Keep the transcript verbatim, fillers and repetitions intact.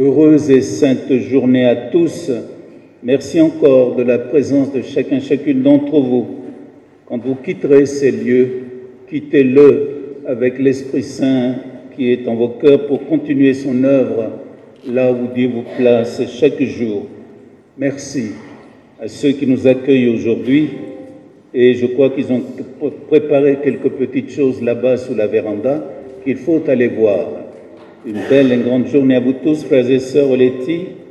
Heureuse et sainte journée à tous. Merci encore de la présence de chacun, chacune d'entre vous. Quand vous quitterez ces lieux, quittez-le avec l'Esprit Saint qui est en vos cœurs pour continuer son œuvre là où Dieu vous place chaque jour. Merci à ceux qui nous accueillent aujourd'hui et je crois qu'ils ont préparé quelques petites choses là-bas sous la véranda qu'il faut aller voir. Une belle et grande journée à vous tous, frères et sœurs Oletti.